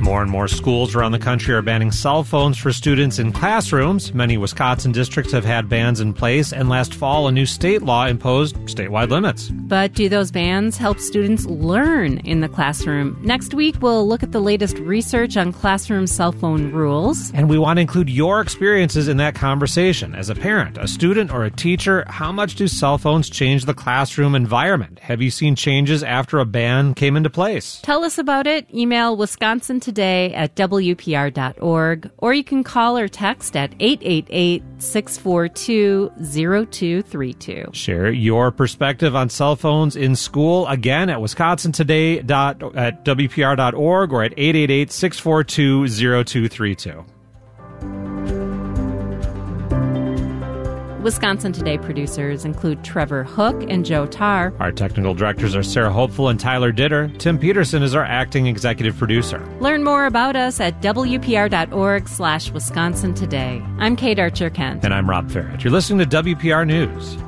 More and more schools around the country are banning cell phones for students in classrooms. Many Wisconsin districts have had bans in place, and last fall a new state law imposed statewide limits. But do those bans help students learn in the classroom? Next week, we'll look at the latest research on classroom cell phone rules. And we want to include your experiences in that conversation. As a parent, a student, or a teacher, how much do cell phones change the classroom environment? Have you seen changes after a ban came into place? Tell us about it. Email wisconsintoday@wpr.org, or you can call or text at 888-642-0232. Share your perspective on cell phones in school, again, at wisconsintoday.wpr.org or at 888-642-0232. Wisconsin Today producers include Trevor Hook and Joe Tarr. Our technical directors are Sarah Hopeful and Tyler Ditter. Tim Peterson is our acting executive producer. Learn more about us at wpr.org/Wisconsin Today. I'm Kate Archer-Kent. And I'm Rob Farrett. You're listening to WPR News.